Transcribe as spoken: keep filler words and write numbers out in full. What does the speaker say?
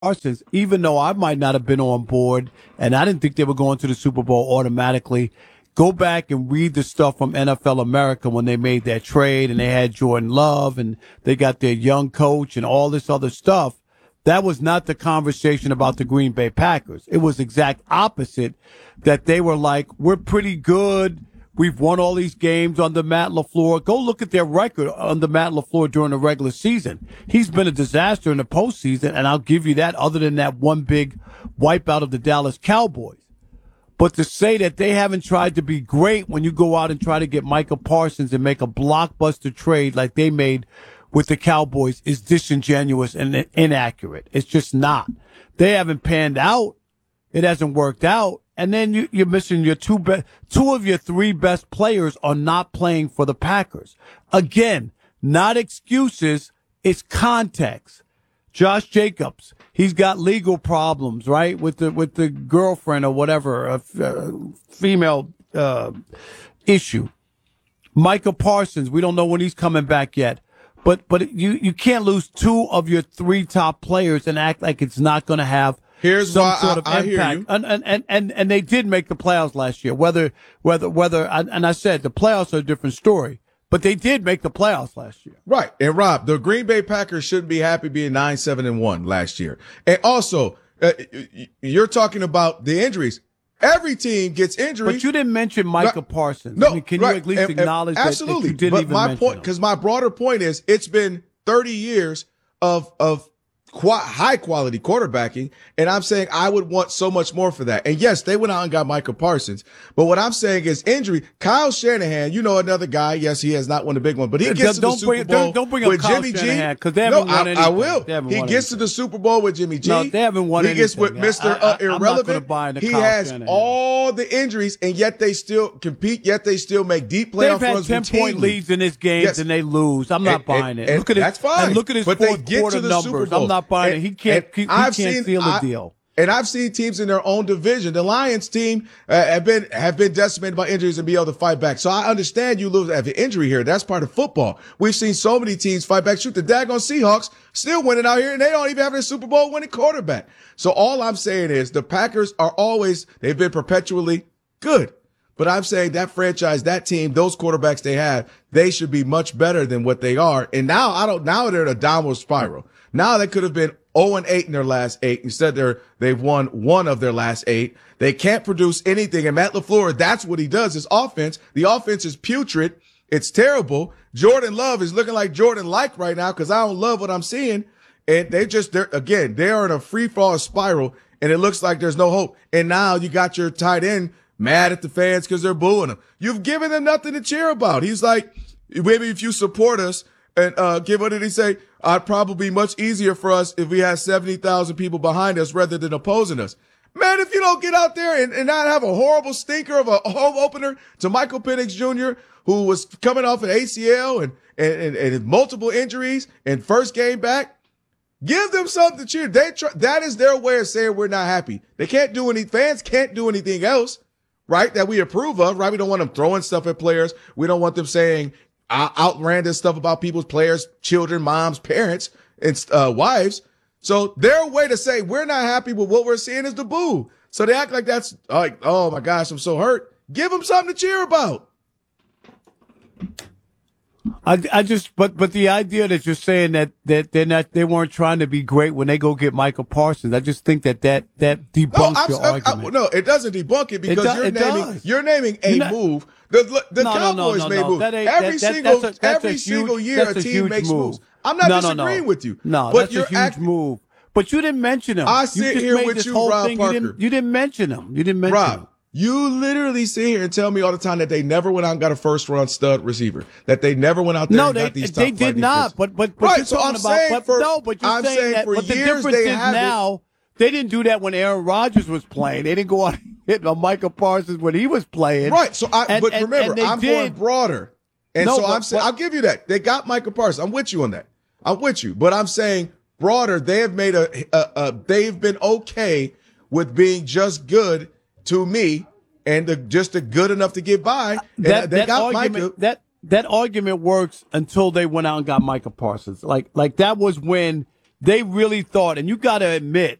Parsons, even though I might not have been on board and I didn't think they were going to the Super Bowl automatically, go back and read the stuff from N F L America when they made that trade and they had Jordan Love and they got their young coach and all this other stuff. That was not the conversation about the Green Bay Packers. It was exact opposite, that they were like, we're pretty good. We've won all these games under Matt LaFleur. Go look at their record under Matt LaFleur during the regular season. He's been a disaster in the postseason, and I'll give you that, other than that one big wipeout of the Dallas Cowboys. But to say that they haven't tried to be great when you go out and try to get Micah Parsons and make a blockbuster trade like they made with the Cowboys is disingenuous and inaccurate. It's just not. They haven't panned out. It hasn't worked out. And then you, you're missing your two best, two of your three best players are not playing for the Packers. Again, not excuses. It's context. Josh Jacobs, he's got legal problems, right? With the, with the girlfriend or whatever, a, a female, uh, issue. Micah Parsons, we don't know when he's coming back yet. But, but you, you can't lose two of your three top players and act like it's not going to have Here's some why sort of I, I impact. hear you. And, and, and, and, and they did make the playoffs last year. Whether, whether, whether, and I said the playoffs are a different story, but they did make the playoffs last year. Right. And Rob, the Green Bay Packers shouldn't be happy being nine, seven, and one last year. And also, uh, you're talking about the injuries. Every team gets injuries. But you didn't mention Micah Parsons. No, I mean, can right. you at least and, acknowledge and that, absolutely. that you didn't but even my mention point, because my broader point is, it's been thirty years of of qu- high quality quarterbacking, and I'm saying I would want so much more for that. And yes, they went out and got Micah Parsons, but what I'm saying is injury. Kyle Shanahan, you know, another guy. Yes, he has not won the big one, but he gets don't to the Super bring, Bowl don't, don't bring up with Kyle Jimmy Shanahan, G. because they No, haven't won I, anything. I will. They haven't He won gets to anything. the Super Bowl with Jimmy G. No, they haven't won He anything. gets with Mister I, I, Uh, I'm not Irrelevant. gonna buy into He Kyle has Shanahan. all the injuries, and yet they still compete. Yet they still make deep playoff They've had runs. ten point routinely. leads in this game, Yes. and they lose. I'm not And- buying and- it. and Look at his, that's fine. and look at his But they fourth get quarter to the Super numbers. Bowl. I'm not buying And- it. He can't. and He, he I've can't seen- seal a I- deal. And I've seen teams in their own division. The Lions team uh, have been have been decimated by injuries and be able to fight back. So I understand you lose have an injury here. That's part of football. We've seen so many teams fight back. Shoot, the daggone Seahawks still winning out here, and they don't even have a Super Bowl winning quarterback. So all I'm saying is the Packers are always, they've been perpetually good. But I'm saying that franchise, that team, those quarterbacks they have, they should be much better than what they are. And now I don't, now they're in a downward spiral. Now they could have been oh and eight in their last eight. Instead, they're, they've won one of their last eight. They can't produce anything. And Matt LaFleur, that's what he does. His offense, the offense is putrid. It's terrible. Jordan Love is looking like Jordan like right now because I don't love what I'm seeing. And they just, they're, again, they are in a free fall spiral and it looks like there's no hope. And now you got your tight end mad at the fans because they're booing him. You've given him nothing to cheer about. He's like, maybe if you support us and, uh, give, what did he say? I'd probably be much easier for us if we had seventy thousand people behind us rather than opposing us. Man, if you don't get out there and, and not have a horrible stinker of a home opener to Michael Penix Junior, who was coming off an A C L and, and, and, and multiple injuries and first game back, give them something to cheer. They try, that is their way of saying we're not happy. They can't do any, fans can't do anything else, right? That we approve of, right? We don't want them throwing stuff at players. We don't want them saying uh, outlandish stuff about people's players, children, moms, parents, and uh, wives. So their way to say we're not happy with what we're seeing is the boo. So they act like that's like, oh my gosh, I'm so hurt. Give them something to cheer about. I, I just, but, but the idea that you're saying that, that they're not, they weren't trying to be great when they go get Michael Parsons. I just think that that, that debunks no, your I, argument. I, no, it doesn't debunk it because It do- you're it naming, does. you're naming a You're not- move. The, the No, no, no, Cowboys no, made no. moves. That ain't- Every that- that- single, that's a- that's every a huge- single year that's a a team huge makes move. moves. I'm not No, no, disagreeing no. with you. No, but that's you're a huge act- move. But you didn't mention him. I You sit just here made with this you, whole Rob thing, Parker. You didn't, you didn't mention him. You didn't mention him. Rob, you literally sit here and tell me all the time that they never went out and got a first round stud receiver. That they never went out there No, and they got these top they five did not. defenses. But but, but Right, you're so talking I'm about saying but, for- no, but you're I'm saying, saying that. for But the years difference they is haven't. now they didn't do that when Aaron Rodgers was playing. They didn't go out and hit a Michael Parsons when he was playing. Right. So I, And- but and- remember, and they I'm did- going broader. And No, so but- I'm saying, but- I'll give you that. They got Michael Parsons. I'm with you on that. I'm with you. But I'm saying broader, they have made a, a, a they've been okay with being just good to me and the, just a good enough to get by. And That, they that got argument Michael. that that argument works until they went out and got Michael Parsons. Like like that was when they really thought, and you got to admit,